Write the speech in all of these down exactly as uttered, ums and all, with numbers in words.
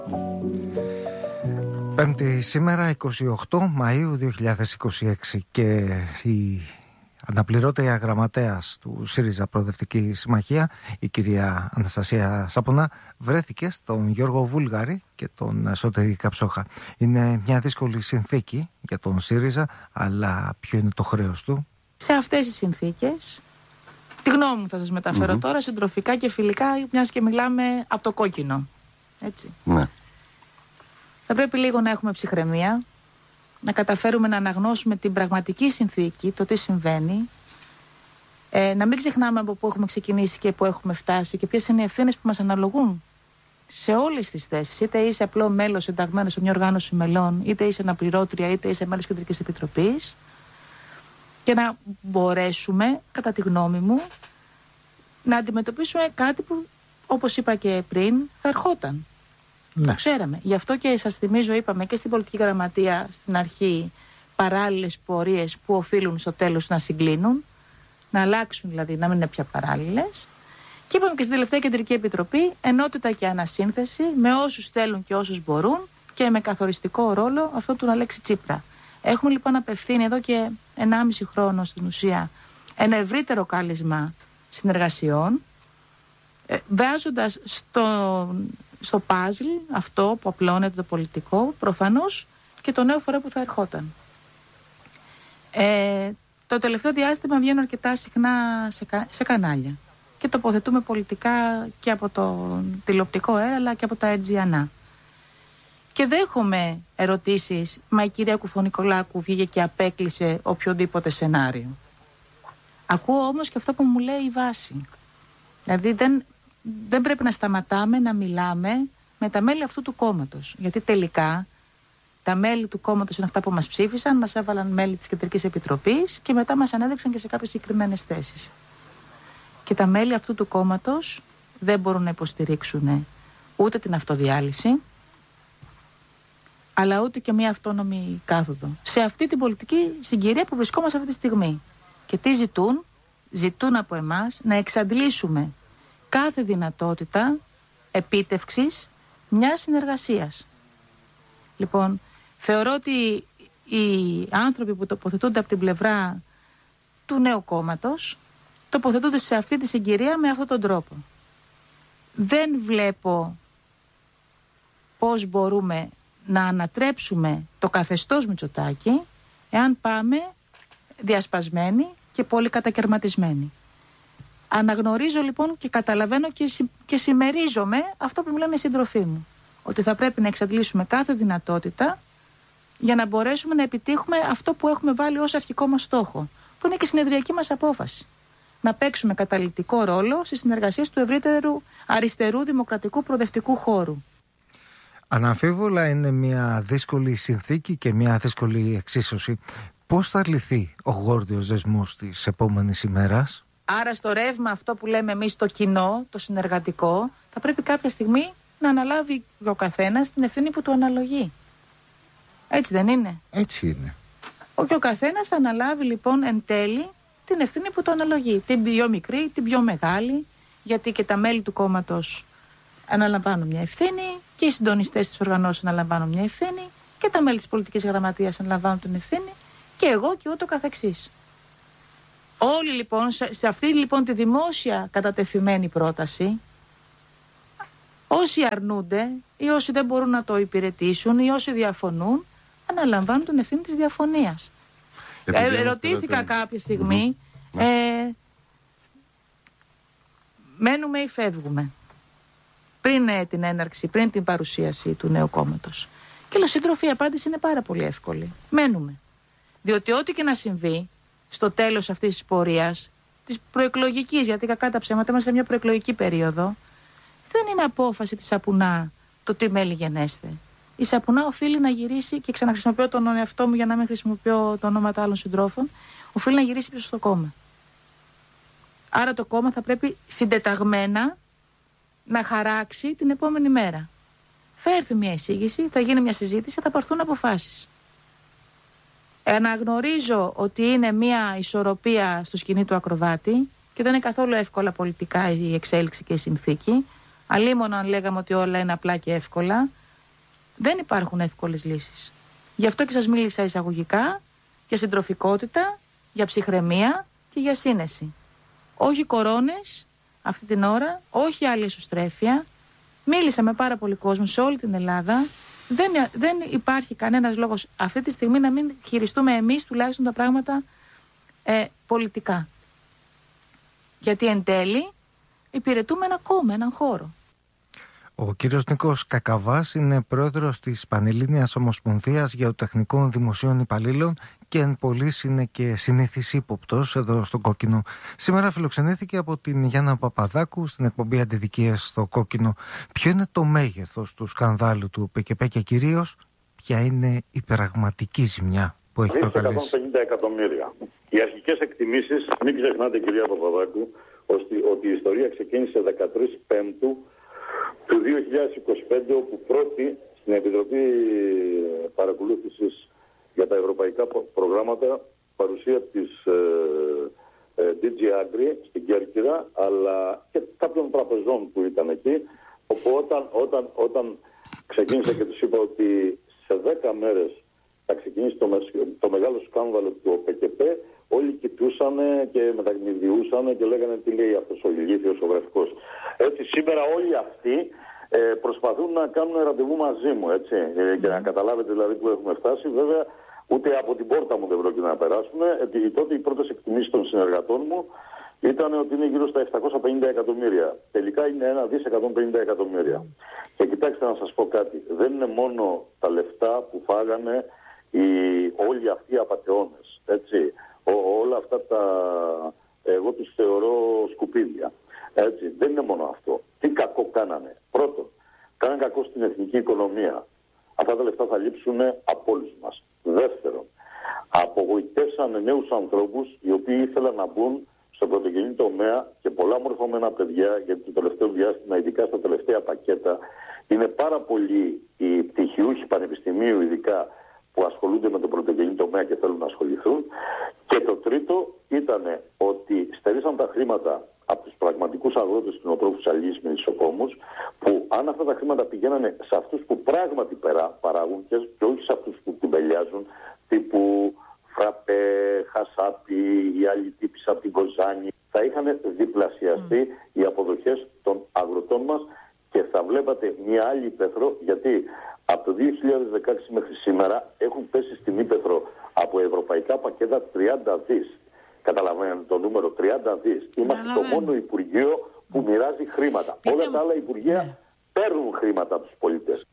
Πέμπτη σήμερα, εικοστή όγδοη Μαΐου δύο χιλιάδες είκοσι έξι, και η αναπληρώτρια γραμματέας του ΣΥΡΙΖΑ Προοδευτική Συμμαχία, η κυρία Αναστασία Σαπονά, βρέθηκε στον Γιώργο Βούλγαρη και τον Σωτήρη Καψόχα. Είναι μια δύσκολη συνθήκη για τον ΣΥΡΙΖΑ, αλλά ποιο είναι το χρέος του? Σε αυτές τις συνθήκες, τη γνώμη μου θα σας μεταφέρω mm-hmm. τώρα, συντροφικά και φιλικά, μιας και μιλάμε από το κόκκινο. Έτσι. Ναι. Θα πρέπει λίγο να έχουμε ψυχραιμία, να καταφέρουμε να αναγνώσουμε την πραγματική συνθήκη, το τι συμβαίνει, ε, να μην ξεχνάμε από πού έχουμε ξεκινήσει και πού έχουμε φτάσει και ποιες είναι οι ευθύνες που μας αναλογούν σε όλες τις θέσεις. Είτε είσαι απλό μέλος ενταγμένο σε μια οργάνωση μελών, είτε είσαι αναπληρώτρια, είτε είσαι μέλος Κεντρικής Επιτροπής, και να μπορέσουμε, κατά τη γνώμη μου, να αντιμετωπίσουμε κάτι που, όπως είπα και πριν, θα ερχόταν. Ναι. Το ξέραμε. Γι' αυτό και σας θυμίζω, είπαμε και στην πολιτική γραμματεία στην αρχή, παράλληλες πορείες που οφείλουν στο τέλος να συγκλίνουν, να αλλάξουν δηλαδή, να μην είναι πια παράλληλες. Και είπαμε και στην τελευταία Κεντρική Επιτροπή, ενότητα και ανασύνθεση με όσους θέλουν και όσους μπορούν, και με καθοριστικό ρόλο αυτό του Αλέξη Τσίπρα. Έχουμε λοιπόν απευθύνει εδώ και ενάμιση χρόνο στην ουσία ένα ευρύτερο κάλεσμα συνεργασιών, ε, βάζοντας στο, στο παζλ αυτό που απλώνεται το πολιτικό, προφανώς και το νέο φορέ που θα ερχόταν. Ε, το τελευταίο διάστημα βγαίνουν αρκετά συχνά σε, σε κανάλια και τοποθετούμε πολιτικά και από το τηλεοπτικό αέρα αλλά και από τα Ερτζιανά. Και δέχομαι ερωτήσεις, μα η κυρία Κουφονικολάκου βγήκε και απέκλεισε οποιοδήποτε σενάριο. Ακούω όμως και αυτό που μου λέει η βάση. Δηλαδή δεν, δεν πρέπει να σταματάμε να μιλάμε με τα μέλη αυτού του κόμματος. Γιατί τελικά τα μέλη του κόμματος είναι αυτά που μας ψήφισαν, μας έβαλαν μέλη της Κεντρικής Επιτροπής και μετά μας ανέδειξαν και σε κάποιες συγκεκριμένες θέσεις. Και τα μέλη αυτού του κόμματος δεν μπορούν να υποστηρίξουν ούτε την αυτοδιάλυση, αλλά ούτε και μια αυτόνομη κάθοδο σε αυτή την πολιτική συγκυρία που βρισκόμαστε αυτή τη στιγμή. Και τι ζητούν? Ζητούν από εμάς να εξαντλήσουμε κάθε δυνατότητα επίτευξης μιας συνεργασίας. Λοιπόν, θεωρώ ότι οι άνθρωποι που τοποθετούνται από την πλευρά του νέου κόμματος τοποθετούνται σε αυτή τη συγκυρία με αυτόν τον τρόπο. Δεν βλέπω πώς μπορούμε να ανατρέψουμε το καθεστώς Μητσοτάκη εάν πάμε διασπασμένοι και πολύ κατακερματισμένοι. Αναγνωρίζω λοιπόν και καταλαβαίνω και, συ, και συμμερίζομαι αυτό που μου λένε οι σύντροφοί μου, ότι θα πρέπει να εξαντλήσουμε κάθε δυνατότητα για να μπορέσουμε να επιτύχουμε αυτό που έχουμε βάλει ως αρχικό μας στόχο, που είναι και η συνεδριακή μας απόφαση. Να παίξουμε καταλυτικό ρόλο στις συνεργασίες του ευρύτερου αριστερού δημοκρατικού προοδευτικού χώρου. Αναμφίβολα είναι μια δύσκολη συνθήκη και μια δύσκολη εξίσωση. Πώς θα λυθεί ο γόρδιος δεσμός της επόμενης ημέρας? Άρα στο ρεύμα αυτό που λέμε εμείς το κοινό, το συνεργατικό, θα πρέπει κάποια στιγμή να αναλάβει ο καθένας την ευθύνη που του αναλογεί. Έτσι δεν είναι? Έτσι είναι. Ο, και ο καθένας θα αναλάβει λοιπόν εν τέλει την ευθύνη που του αναλογεί. Την πιο μικρή, την πιο μεγάλη, γιατί και τα μέλη του κόμματος αναλαμβάνουν μια ευθύνη και οι συντονιστές της οργανώσεως αναλαμβάνουν μια ευθύνη και τα μέλη της πολιτικής γραμματείας αναλαμβάνουν την ευθύνη και εγώ και ούτω καθεξής. Όλοι λοιπόν, σε, σε αυτή λοιπόν τη δημόσια κατατεθειμένη πρόταση, όσοι αρνούνται ή όσοι δεν μπορούν να το υπηρετήσουν ή όσοι διαφωνούν, αναλαμβάνουν την ευθύνη της διαφωνίας. Ε, ερωτήθηκα κάποια στιγμή, mm-hmm. ε, μένουμε ή φεύγουμε πριν ε, την έναρξη, πριν την παρουσίαση του νέου κόμματος. Και λέω, σύντροφοι, η απάντηση είναι πάρα πολύ εύκολη. Μένουμε. Διότι ό,τι και να συμβεί στο τέλος αυτής της πορείας, της προεκλογικής, γιατί κακά τα ψέματα είμαστε σε μια προεκλογική περίοδο, δεν είναι απόφαση της Σαπουνά το τι μέλη γενέστε. Η Σαπουνά οφείλει να γυρίσει, και ξαναχρησιμοποιώ τον εαυτό μου για να μην χρησιμοποιώ τα ονόματα άλλων συντρόφων, οφείλει να γυρίσει πίσω στο κόμμα. Άρα το κόμμα θα πρέπει συντεταγμένα να χαράξει την επόμενη μέρα. Θα έρθει μια εισήγηση, θα γίνει μια συζήτηση, θα πάρθουν αποφάσεις. Αναγνωρίζω ότι είναι μια ισορροπία στο σκηνή του ακροβάτη και δεν είναι καθόλου εύκολα πολιτικά η εξέλιξη και η συνθήκη. Αλίμονο αν λέγαμε ότι όλα είναι απλά και εύκολα, Δεν υπάρχουν εύκολες λύσεις. Γι' αυτό και σας μίλησα εισαγωγικά για συντροφικότητα, για ψυχραιμία και για σύνεση. Όχι κορώνες αυτή την ώρα, όχι άλλη εσωστρέφεια. Μίλησα με πάρα πολύ κόσμο σε όλη την Ελλάδα. Δεν, δεν υπάρχει κανένας λόγος αυτή τη στιγμή να μην χειριστούμε εμείς τουλάχιστον τα πράγματα ε, πολιτικά. Γιατί εν τέλει υπηρετούμε ένα κόμμα, έναν χώρο. Ο κύριος Νίκος Κακαβάς είναι πρόεδρος της Πανελλήνιας Ομοσπονδίας Γεωτεχνικών Δημοσίων Υπαλλήλων και εν πολλοίς είναι και συνήθις ύποπτος εδώ στο Κόκκινο. Σήμερα φιλοξενήθηκε από την Γιάννα Παπαδάκου στην εκπομπή Αντιδικίες στο Κόκκινο. Ποιο είναι το μέγεθος του σκανδάλου του ΠΚΠ και κυρίως ποια είναι η πραγματική ζημιά που έχει προκαλέσει? εκατόν πενήντα εκατομμύρια. Οι αρχικές εκτιμήσεις, μην ξεχνάτε κυρία Παπαδάκου, ότι η ιστορία ξεκίνησε δεκατρείς Πέμπτου του δύο χιλιάδες είκοσι πέντε, όπου πρώτη στην Επιτροπή Παρακολούθησης για τα Ευρωπαϊκά Προγράμματα, παρουσία της ε, ε, ντι τζι Agri στην Κέρκυρα, αλλά και κάποιων τραπεζών που ήταν εκεί, όπου όταν, όταν, όταν ξεκίνησα και τους είπα ότι σε δέκα μέρες θα ξεκινήσει το, το μεγάλο σκάνδαλο του ΠΚΠ, όλοι κοιτούσαν και μεταγνηδιούσαν και λέγανε τι λέει αυτός ο ηλίθιος ο γραφικός. Έτσι σήμερα όλοι αυτοί ε, προσπαθούν να κάνουν ραντεβού μαζί μου, έτσι, ε, και να καταλάβετε δηλαδή που έχουμε φτάσει. Βέβαια ούτε από την πόρτα μου δεν πρόκειται να περάσουμε. Ε, τότε οι πρώτες εκτιμήσεις των συνεργατών μου ήταν ότι είναι γύρω στα επτακόσια πενήντα εκατομμύρια. Τελικά είναι ένα δις εκατόν πενήντα εκατομμύρια. Και κοιτάξτε να σας πω κάτι, δεν είναι μόνο τα λεφτά που φάγανε οι, όλοι αυτοί οι απατεώνες, έτσι. Ό, όλα αυτά τα, εγώ τους θεωρώ σκουπίδια. Έτσι, δεν είναι μόνο αυτό. Τι κακό κάνανε? Πρώτον, κάνανε κακό στην εθνική οικονομία. Αυτά τα λεφτά θα λείψουν από όλους μας. Δεύτερον, απογοητεύσανε νέους ανθρώπους οι οποίοι ήθελαν να μπουν στον πρωτογενή τομέα και πολλά μορφωμένα παιδιά, γιατί το τελευταίο διάστημα, ειδικά στα τελευταία πακέτα, είναι πάρα πολλοί οι πτυχιούχοι πανεπιστημίου ειδικά που ασχολούνται με τον πρωτογενή τομέα και θέλουν να ασχοληθούν. Και το τρίτο ήταν ότι στερήσαν τα χρήματα από τους πραγματικούς αγρότες, κτηνοτρόφους, αλληλείς, μελισσοκόμους, που αν αυτά τα χρήματα πηγαίνανε σε αυτούς που πράγματι παράγουν και όχι σε αυτούς που τυμπελιάζουν, τύπου Φραπέ, Χασάπι, οι άλλοι τύποι από την Κοζάνη, θα είχαν διπλασιαστεί mm. οι αποδοχές των αγροτών μας και θα βλέπατε μια άλλη ύπεθρο, γιατί από το δύο χιλιάδες δεκαέξι μέχρι σήμερα έχουν πέσει στην ύπεθρο από ευρωπαϊκά πακέτα τριάντα δις. Καταλαβαίνετε το νούμερο, τριάντα δις. Είμαστε το μόνο Υπουργείο που μοιράζει χρήματα. Πείτε... Όλα τα άλλα Υπουργεία ναι. παίρνουν χρήματα από τους πολίτες.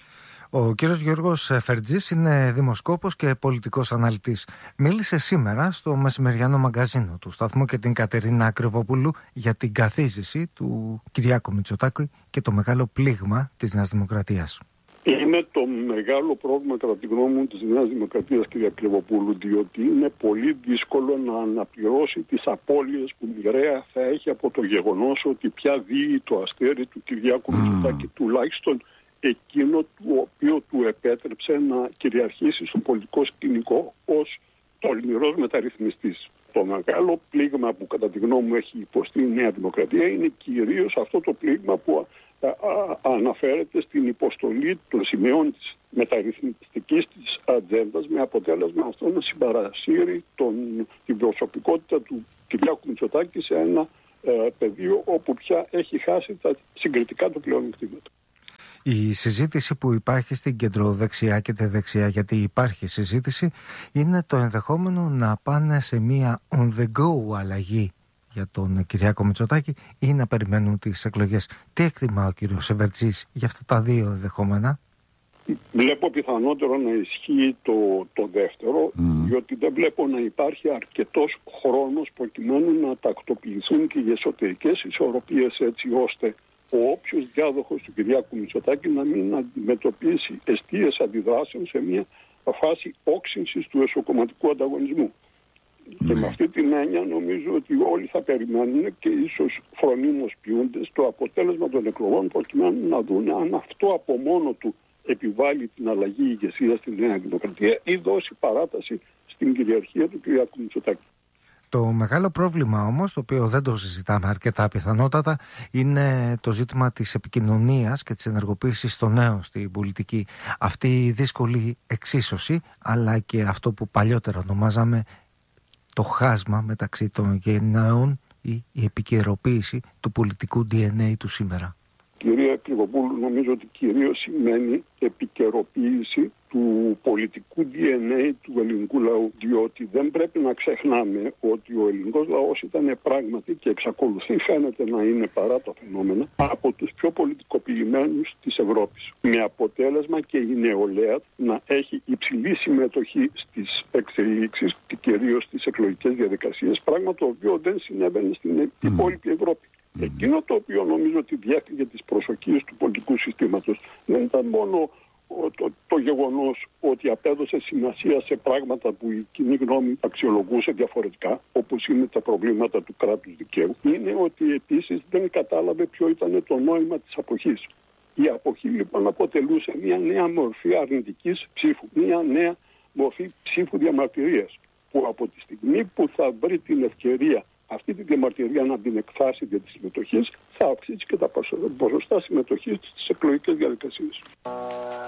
Ο κύριος Γιώργος Φερτζής είναι δημοσκόπος και πολιτικός αναλυτής. Μίλησε σήμερα στο μεσημεριανό μαγκαζίνο του σταθμού και την Κατερίνα Κρυβοπούλου για την καθίζηση του Κυριάκου Μητσοτάκη και το μεγάλο πλήγμα της Νέας Δημοκρατίας. Είναι το μεγάλο πρόβλημα κατά τη γνώμη μου της Νέας Δημοκρατίας, κυρία Κρυβοπούλου, διότι είναι πολύ δύσκολο να αναπληρώσει τις απώλειες που μοιραία θα έχει από το γεγονός ότι πια δει το αστέρι του Κυριάκου mm. Μητσοτάκη, τουλάχιστον εκείνο του οποίο του επέτρεψε να κυριαρχήσει στο πολιτικό σκηνικό ως τολμηρός μεταρρυθμιστής. Το μεγάλο πλήγμα που κατά τη γνώμη μου έχει υποστεί η Νέα Δημοκρατία είναι κυρίως αυτό το πλήγμα που α, α, αναφέρεται στην υποστολή των σημείων της μεταρρυθμιστικής της ατζέντας, με αποτέλεσμα αυτό να συμπαρασύρει τον, την προσωπικότητα του Κυριάκου Μητσοτάκη σε ένα ε, πεδίο όπου πια έχει χάσει τα συγκριτικά του πλεονεκτήματα. Η συζήτηση που υπάρχει στην κεντροδεξιά και τη δεξιά, γιατί υπάρχει συζήτηση, είναι το ενδεχόμενο να πάνε σε μία on the go αλλαγή για τον Κυριάκο Μητσοτάκη ή να περιμένουν τις εκλογές. Τι εκτιμά ο κύριος Σεβερτζής για αυτά τα δύο ενδεχόμενα? Βλέπω πιθανότερο να ισχύει το, το δεύτερο, mm. διότι δεν βλέπω να υπάρχει αρκετός χρόνος προκειμένου να τακτοποιηθούν και οι εσωτερικές ισορροπίες, έτσι ώστε ο όποιος διάδοχος του Κυριάκου Μητσοτάκη να μην αντιμετωπίσει εστίες αντιδράσεων σε μια φάση όξυνσης του εσωκομματικού ανταγωνισμού. Mm. Και με αυτή την έννοια νομίζω ότι όλοι θα περιμένουν και ίσως φρονίμως ποιούνται στο αποτέλεσμα των εκλογών, προκειμένου να δουν αν αυτό από μόνο του επιβάλλει την αλλαγή ηγεσία στη Νέα Δημοκρατία ή δώσει παράταση στην κυριαρχία του Κυριάκου Μητσοτάκη. Το μεγάλο πρόβλημα όμως, το οποίο δεν το συζητάμε αρκετά πιθανότατα, είναι το ζήτημα της επικοινωνίας και της ενεργοποίησης των νέων στην πολιτική. Αυτή η δύσκολη εξίσωση, αλλά και αυτό που παλιότερα ονομάζαμε το χάσμα μεταξύ των γενναίων ή η επικαιροποίηση του πολιτικού ντι εν έι του σήμερα. Κυρία Κρυβοπούλου, νομίζω ότι κυρίως σημαίνει επικαιροποίηση του πολιτικού ντι εν έι του ελληνικού λαού, διότι δεν πρέπει να ξεχνάμε ότι ο ελληνικός λαός ήταν πράγματι και εξακολουθεί φαίνεται να είναι, παρά τα φαινόμενα, από τους πιο πολιτικοποιημένους της Ευρώπης. Με αποτέλεσμα και η νεολαία να έχει υψηλή συμμετοχή στις εξελίξεις και κυρίως στις εκλογικές διαδικασίες, πράγμα το οποίο δεν συνέβαινε στην υπόλοιπη Ευρώπη. Mm. Εκείνο το οποίο νομίζω ότι διέφυγε τις προσοχίες του πολιτικού συστήματος δεν ήταν μόνο το, το γεγονός ότι απέδωσε σημασία σε πράγματα που η κοινή γνώμη αξιολογούσε διαφορετικά, όπως είναι τα προβλήματα του κράτους δικαίου, είναι ότι επίσης δεν κατάλαβε ποιο ήταν το νόημα της αποχής. Η αποχή λοιπόν αποτελούσε μια νέα μορφή αρνητικής ψήφου, μια νέα μορφή ψήφου διαμαρτυρίας, που από τη στιγμή που θα βρει την ευκαιρία αυτή τη διαμαρτυρία να την εκφράσει για τις συμμετοχές, θα αυξήσει και τα ποσοστά συμμετοχής στις εκλογικές διαδικασίες.